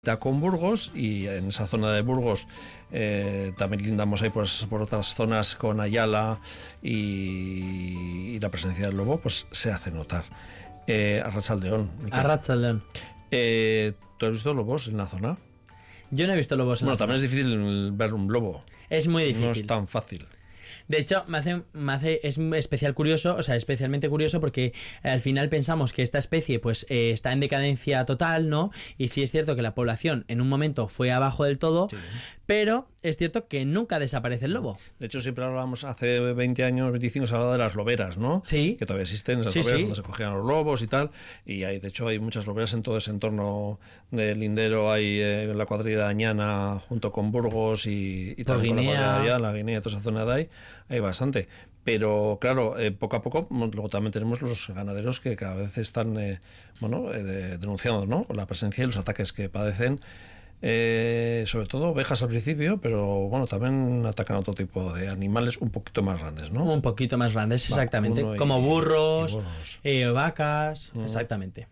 con Burgos, y en esa zona de Burgos también lindamos ahí pues, por otras zonas con Ayala y la presencia del lobo pues se hace notar. Arratsaldeon. Arratsaldeon. ¿Tú has visto lobos en la zona? Yo no he visto lobos en la zona. También es difícil ver un lobo. Es muy difícil. No es tan fácil. De hecho, es especialmente curioso porque al final pensamos que esta especie pues está en decadencia total, ¿no? Y sí es cierto que la población en un momento fue abajo del todo, sí. Pero es cierto que nunca desaparece el lobo. De hecho, siempre hablábamos, hace 20 años, 25, se hablaba de las loberas, ¿no? Sí. Que todavía existen esas loberas donde se cogían los lobos y tal. Y de hecho hay muchas loberas en todo ese entorno del Lindero, hay la cuadrilla de Añana junto con Burgos y también con la cuadrilla de Ayala, la Guinea, toda esa zona de ahí, hay bastante. Pero claro, poco a poco, luego también tenemos los ganaderos que cada vez están denunciando, ¿no? La presencia y los ataques que padecen. Sobre todo ovejas al principio, pero bueno, también atacan a otro tipo de animales un poquito más grandes, ¿no? Un poquito más grandes, exactamente. Como burros, vacas, exactamente.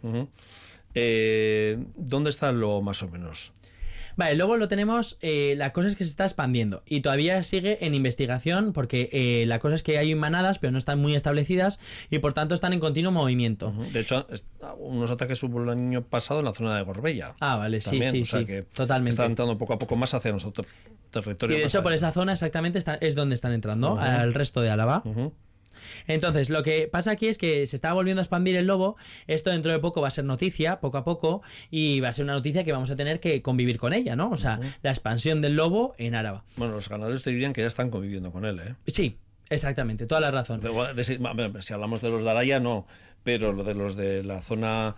¿Dónde está el lobo más o menos? Vale, el lobo lo tenemos, la cosa es que se está expandiendo y todavía sigue en investigación porque la cosa es que hay manadas pero no están muy establecidas y por tanto están en continuo movimiento. De hecho, unos ataques hubo el año pasado en la zona de Gorbella. Ah, vale, también, sí, que totalmente. Están entrando poco a poco más hacia nuestro territorio. Y de hecho por esa zona exactamente es donde están entrando, al resto de Álava. Entonces, lo que pasa aquí es que se está volviendo a expandir el lobo. Esto dentro de poco va a ser noticia, poco a poco, y va a ser una noticia que vamos a tener que convivir con ella, ¿no? O sea, la expansión del lobo en Álava. Bueno, los ganaderos te dirían que ya están conviviendo con él, ¿eh? Sí, exactamente, toda la razón. Si hablamos de los de Araya, no, pero lo de los de la zona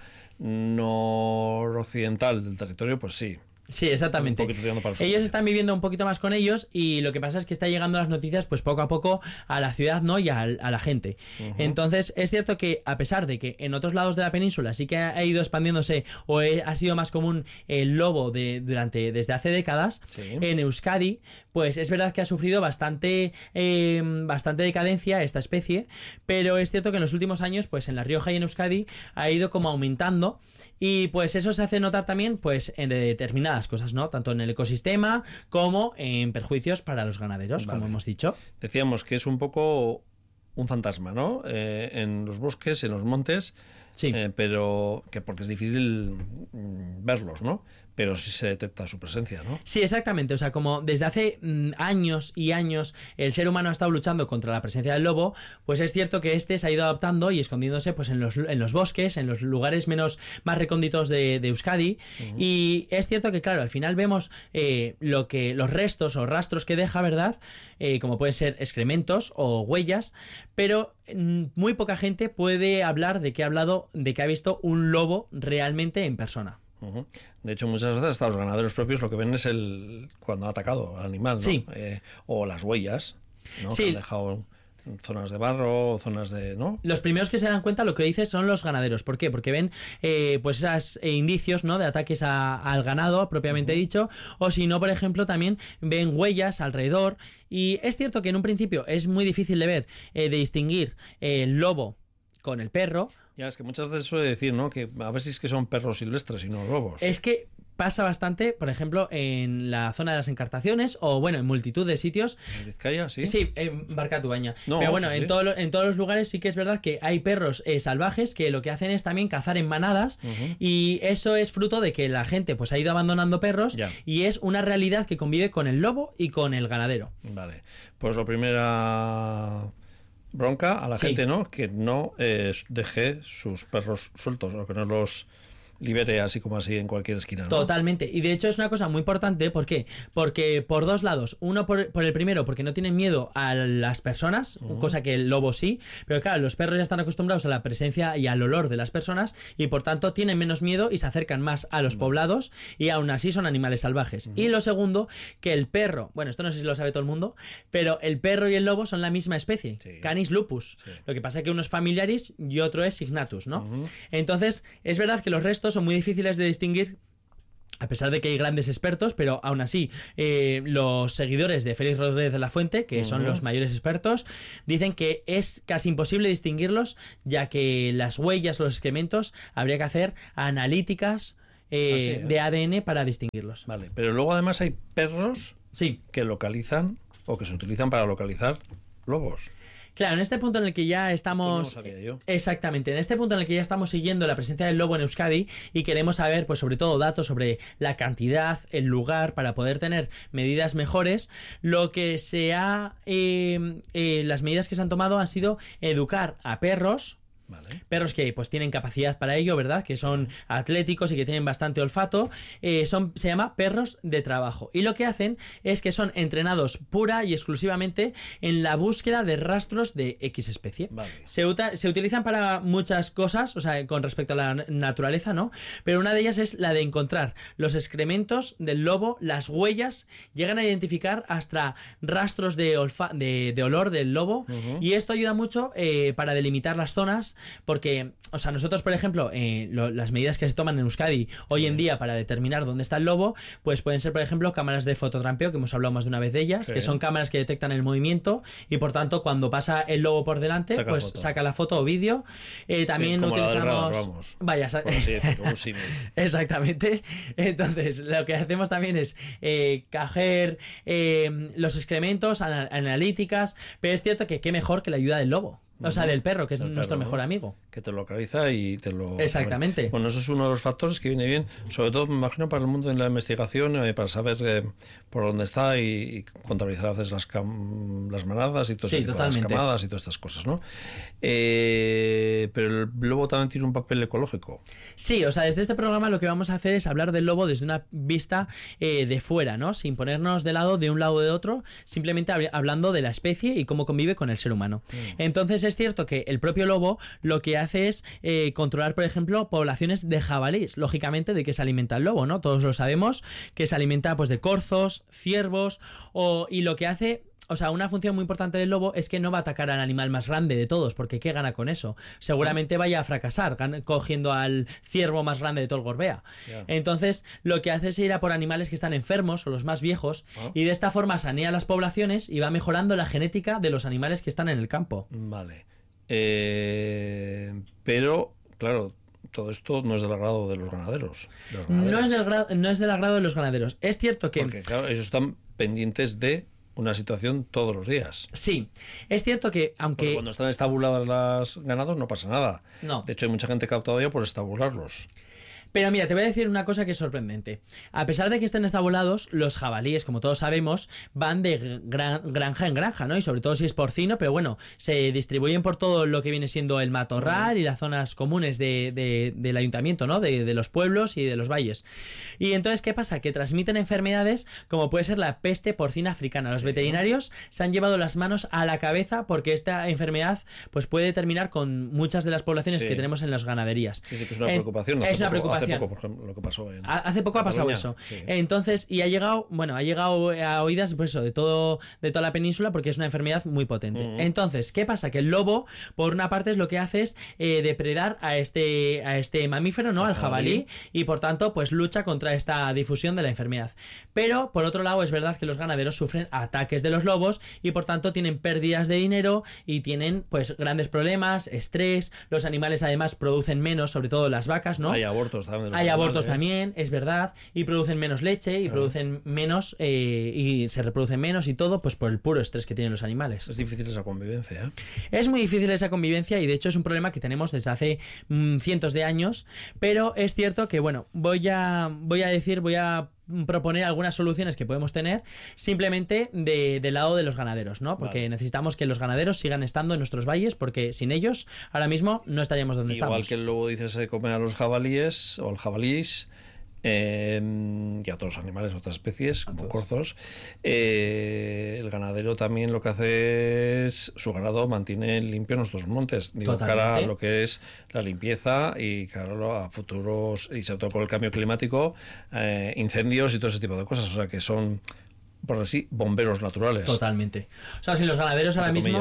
noroccidental del territorio, pues sí. Sí, exactamente. Ellos están viviendo un poquito más con ellos y lo que pasa es que está llegando las noticias pues poco a poco a la ciudad, ¿no? Y a la gente. Entonces es cierto que a pesar de que en otros lados de la península sí que ha ido expandiéndose o ha sido más común el lobo desde hace décadas, en Euskadi pues es verdad que ha sufrido bastante decadencia esta especie, pero es cierto que en los últimos años pues en La Rioja y en Euskadi ha ido como aumentando y pues eso se hace notar también pues en determinadas cosas, ¿no? Tanto en el ecosistema como en perjuicios para los ganaderos, como hemos dicho. Decíamos que es un poco un fantasma, ¿no? En los bosques, en los montes, sí. Pero que porque es difícil verlos, ¿no? Pero sí se detecta su presencia, ¿no? Sí, exactamente. O sea, como desde hace años y años el ser humano ha estado luchando contra la presencia del lobo, pues es cierto que se ha ido adaptando y escondiéndose pues en los bosques, en los lugares más recónditos de Euskadi. Y es cierto que, claro, al final vemos los restos o rastros que deja, ¿verdad? Como pueden ser excrementos o huellas, pero muy poca gente puede hablar de que ha visto un lobo realmente en persona. De hecho, muchas veces hasta los ganaderos propios lo que ven es cuando ha atacado al animal, ¿no? Sí. O las huellas, ¿no? Sí. Que han dejado zonas de barro, zonas de... ¿no? Los primeros que se dan cuenta lo que dices son los ganaderos. ¿Por qué? Porque ven pues esos indicios, ¿no? De ataques al ganado, propiamente dicho. O si no, por ejemplo, también ven huellas alrededor. Y es cierto que en un principio es muy difícil de ver, de distinguir el lobo con el perro. Ya, es que muchas veces suele decir, ¿no? Que a ver si es que son perros silvestres y no lobos. Es que pasa bastante, por ejemplo, en la zona de las Encartaciones o, bueno, en multitud de sitios. ¿En Vizcaya, sí? Sí, en Barkatubaña. No, pero bueno, sí. en todos los lugares sí que es verdad que hay perros salvajes que lo que hacen es también cazar en manadas y eso es fruto de que la gente pues ha ido abandonando perros y es una realidad que convive con el lobo y con el ganadero. Vale, pues lo primera... bronca a la gente, ¿no? Que no deje sus perros sueltos o que no los libere así como así en cualquier esquina, ¿no? Totalmente. Y de hecho es una cosa muy importante. ¿Por qué? Porque por dos lados. Uno por el primero, porque no tienen miedo a las personas, cosa que el lobo sí. Pero claro, los perros ya están acostumbrados a la presencia y al olor de las personas y por tanto tienen menos miedo y se acercan más a los poblados y aún así son animales salvajes. Y lo segundo, que el perro, bueno, esto no sé si lo sabe todo el mundo, pero el perro y el lobo son la misma especie. Sí. Canis lupus. Sí. Lo que pasa es que uno es familiaris y otro es signatus, ¿no? Entonces, es verdad que los restos son muy difíciles de distinguir a pesar de que hay grandes expertos, pero aún así los seguidores de Félix Rodríguez de la Fuente, que son los mayores expertos, dicen que es casi imposible distinguirlos, ya que las huellas, los excrementos, habría que hacer analíticas de ADN para distinguirlos. Vale, pero luego además hay perros que localizan o que se utilizan para localizar lobos. Claro, en este punto en el que ya estamos... Esto no lo sabía yo. Exactamente, en este punto en el que ya estamos siguiendo la presencia del lobo en Euskadi y queremos saber, pues sobre todo, datos sobre la cantidad, el lugar, para poder tener medidas mejores, lo que se ha... las medidas que se han tomado han sido educar a perros... Vale. Perros que pues tienen capacidad para ello, ¿verdad? Que son atléticos y que tienen bastante olfato. Se llama perros de trabajo. Y lo que hacen es que son entrenados pura y exclusivamente en la búsqueda de rastros de X especie. Vale. Se utilizan para muchas cosas, o sea, con respecto a la naturaleza, ¿no? Pero una de ellas es la de encontrar los excrementos del lobo, las huellas, llegan a identificar hasta rastros de olor del lobo. Y esto ayuda mucho para delimitar las zonas. Porque, o sea, nosotros, por ejemplo, las medidas que se toman en Euskadi hoy en día para determinar dónde está el lobo, pues pueden ser, por ejemplo, cámaras de fototrampeo, que hemos hablado más de una vez de ellas, que son cámaras que detectan el movimiento y, por tanto, cuando pasa el lobo por delante, saca la foto o vídeo. También utilizamos... Vaya, exactamente. Entonces, lo que hacemos también es coger los excrementos, analíticas, pero es cierto que qué mejor que la ayuda del lobo. O sea, del perro, que es nuestro mejor amigo. Que te localiza y te lo... Exactamente. Bueno, eso es uno de los factores que viene bien, sobre todo, me imagino, para el mundo de la investigación, para saber por dónde está y contabilizar a veces las manadas y todo eso, las camadas y todas estas cosas, ¿no? Pero el lobo también tiene un papel ecológico. Sí, o sea, desde este programa lo que vamos a hacer es hablar del lobo desde una vista de fuera, ¿no? Sin ponernos de un lado o de otro, simplemente hablando de la especie y cómo convive con el ser humano. Entonces, es cierto que el propio lobo lo que hace es controlar, por ejemplo, poblaciones de jabalís. Lógicamente, ¿de qué se alimenta el lobo, no? Todos lo sabemos, que se alimenta pues de corzos, ciervos, y lo que hace... O sea, una función muy importante del lobo es que no va a atacar al animal más grande de todos, porque ¿qué gana con eso? Seguramente vaya a fracasar cogiendo al ciervo más grande de todo el Gorbea. Entonces, lo que hace es ir a por animales que están enfermos o los más viejos, y de esta forma sanea las poblaciones y va mejorando la genética de los animales que están en el campo. Vale. Pero, claro, todo esto no es del agrado de los ganaderos. No es del agrado de los ganaderos. Es cierto que... Porque, claro, ellos están pendientes de una situación todos los días. Sí, es cierto que aunque... Porque cuando están estabuladas las ganados no pasa nada. No. De hecho, hay mucha gente que ha optado ya por estabularlos. Pero mira, te voy a decir una cosa que es sorprendente. A pesar de que estén estabulados, los jabalíes, como todos sabemos, van de granja en granja, ¿no? Y sobre todo si es porcino, pero bueno, se distribuyen por todo lo que viene siendo el matorral y las zonas comunes del ayuntamiento, ¿no? De los pueblos y de los valles. Y entonces, ¿qué pasa? Que transmiten enfermedades como puede ser la peste porcina africana. Los veterinarios se han llevado las manos a la cabeza porque esta enfermedad pues puede terminar con muchas de las poblaciones que tenemos en las ganaderías. Sí, que es una preocupación. Es una preocupación. Hace poco, por ejemplo, lo que pasó hace poco ha pasado eso. Entonces, y ha llegado a oídas pues eso, de toda la península, porque es una enfermedad muy potente. Entonces, ¿qué pasa? Que el lobo, por una parte, es lo que hace es depredar a este mamífero, ¿no? Al jabalí, y por tanto, pues lucha contra esta difusión de la enfermedad. Pero, por otro lado, es verdad que los ganaderos sufren ataques de los lobos y por tanto tienen pérdidas de dinero y tienen pues grandes problemas, estrés. Los animales además producen menos, sobre todo las vacas, ¿no? Hay abortos también. Hay abortos también, es verdad, y producen menos leche y producen menos y se reproducen menos y todo, pues por el puro estrés que tienen los animales. Es difícil esa convivencia, ¿eh? Es muy difícil esa convivencia y de hecho es un problema que tenemos desde hace cientos de años, pero es cierto que bueno, voy a proponer algunas soluciones que podemos tener simplemente del lado de los ganaderos, ¿no? Porque necesitamos que los ganaderos sigan estando en nuestros valles, porque sin ellos ahora mismo no estaríamos donde estamos. Igual que luego dices comer a los jabalíes o al jabalís y a todos los animales, otras especies, como corzos. El ganadero también lo que hace es, su ganado mantiene limpio nuestros montes, digo, cara a lo que es la limpieza y cara a futuros, y sobre todo con el cambio climático, incendios y todo ese tipo de cosas, o sea que son, por así, bomberos naturales. Totalmente. O sea, si los ganaderos ahora mismo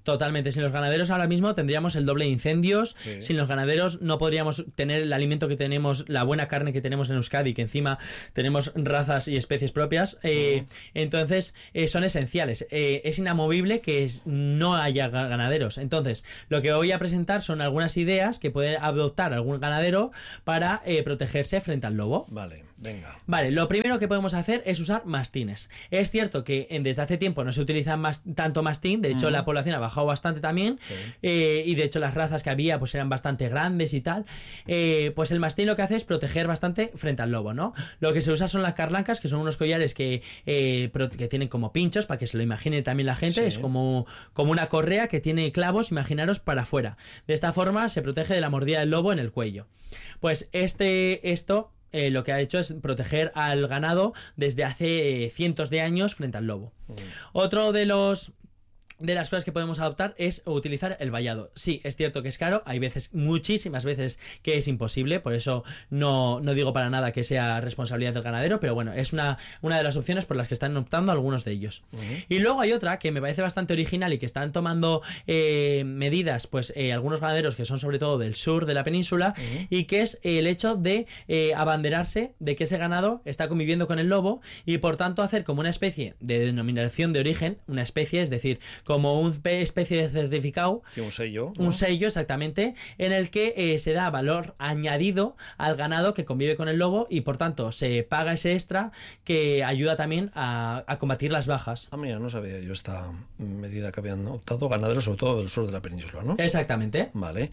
Totalmente. Sin los ganaderos ahora mismo tendríamos el doble de incendios. Sí. Sin los ganaderos no podríamos tener el alimento que tenemos, la buena carne que tenemos en Euskadi, que encima tenemos razas y especies propias. Entonces, son esenciales. Es inamovible que no haya ganaderos. Entonces, lo que voy a presentar son algunas ideas que puede adoptar algún ganadero para protegerse frente al lobo. Vale, venga. Vale, lo primero que podemos hacer es usar mastines. Es cierto que desde hace tiempo no se utiliza tanto mastín, de hecho la población ha bajado bastante también, y de hecho las razas que había pues eran bastante grandes y tal. Pues el mastín lo que hace es proteger bastante frente al lobo, ¿no? Lo que se usa son las carlancas, que son unos collares que tienen como pinchos, para que se lo imagine también la gente. Sí. Es como una correa que tiene clavos, imaginaros, para afuera. De esta forma se protege de la mordida del lobo en el cuello. Pues esto lo que ha hecho es proteger al ganado desde hace cientos de años frente al lobo. Otro de las cosas que podemos adoptar es utilizar el vallado. Sí, es cierto que es caro, hay veces, muchísimas veces, que es imposible, por eso no digo para nada que sea responsabilidad del ganadero, pero bueno, es una de las opciones por las que están optando algunos de ellos. Y luego hay otra que me parece bastante original y que están tomando medidas, pues algunos ganaderos que son sobre todo del sur de la península, y que es el hecho de abanderarse de que ese ganado está conviviendo con el lobo y por tanto hacer como una especie de denominación de origen, una especie, es decir, como una especie de certificado. Sí, un sello. Un sello, exactamente, en el que se da valor añadido al ganado que convive con el lobo y por tanto se paga ese extra que ayuda también a combatir las bajas. Ah, mira, no sabía yo esta medida que habían optado ganaderos, sobre todo del sur de la península, ¿no? Exactamente. Vale.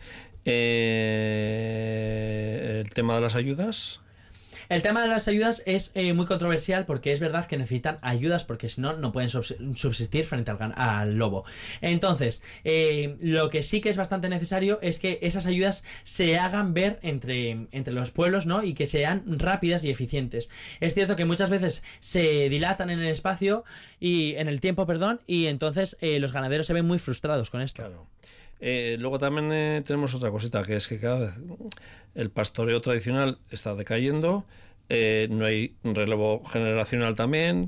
El tema de las ayudas. El tema de las ayudas es muy controversial porque es verdad que necesitan ayudas porque si no, no pueden subsistir frente al lobo. Entonces, lo que sí que es bastante necesario es que esas ayudas se hagan ver entre los pueblos, ¿no? Y que sean rápidas y eficientes. Es cierto que muchas veces se dilatan en el espacio y en el tiempo, y entonces los ganaderos se ven muy frustrados con esto. Claro. Luego también tenemos otra cosita, que es que cada vez el pastoreo tradicional está decayendo, no hay relevo generacional también.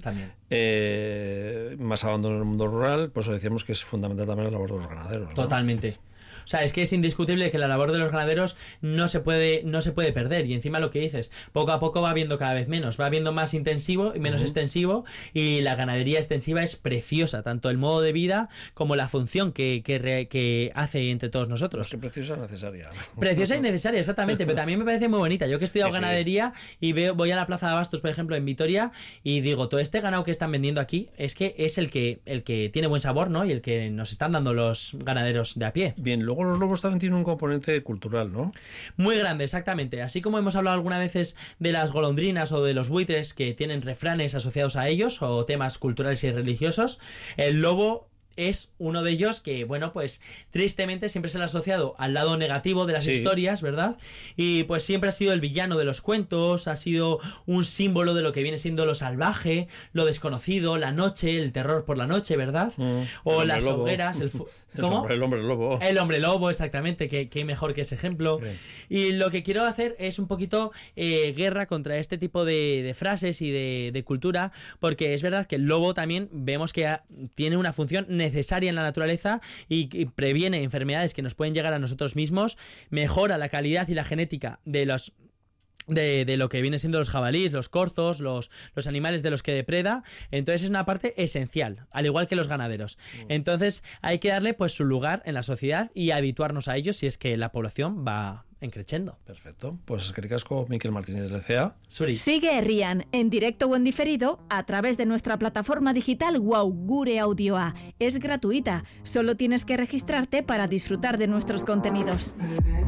Más abandono en el mundo rural, por eso decíamos que es fundamental también la labor de los ganaderos, ¿no? Totalmente. O sea, es que es indiscutible que la labor de los ganaderos no se puede perder. Y encima lo que dices, poco a poco va habiendo cada vez menos. Va habiendo más intensivo y menos extensivo. Y la ganadería extensiva es preciosa. Tanto el modo de vida como la función que hace entre todos nosotros. Que preciosa y necesaria. Preciosa y necesaria, exactamente. Pero también me parece muy bonita. Yo que he estudiado ganadería y voy a la Plaza de Abastos, por ejemplo, en Vitoria, y digo, todo este ganado que están vendiendo aquí es que es el que tiene buen sabor, ¿no? Y el que nos están dando los ganaderos de a pie. Bien, luego los lobos también tienen un componente cultural, ¿no? Muy grande, exactamente. Así como hemos hablado algunas veces de las golondrinas o de los buitres que tienen refranes asociados a ellos o temas culturales y religiosos, el lobo es uno de ellos que, bueno, pues tristemente siempre se le ha asociado al lado negativo de las historias, ¿verdad? Y pues siempre ha sido el villano de los cuentos, ha sido un símbolo de lo que viene siendo lo salvaje, lo desconocido, la noche, el terror por la noche, ¿verdad? O las hogueras, ¿cómo? El hombre lobo. El hombre lobo, exactamente, que mejor que ese ejemplo. Y lo que quiero hacer es un poquito guerra contra este tipo de frases y de cultura, porque es verdad que el lobo también vemos que tiene una función necesaria en la naturaleza y previene enfermedades que nos pueden llegar a nosotros mismos, mejora la calidad y la genética de lo que vienen siendo los jabalíes, los corzos, los animales de los que depreda. Entonces es una parte esencial, al igual que los ganaderos. Entonces hay que darle pues su lugar en la sociedad y habituarnos a ellos si es que la población va creciendo. Perfecto. Pues eskerrik asko, Mikel Martínez del ECA. Sigue Herrian en directo o en diferido a través de nuestra plataforma digital WOW Gure Audioa. Es gratuita, solo tienes que registrarte para disfrutar de nuestros contenidos.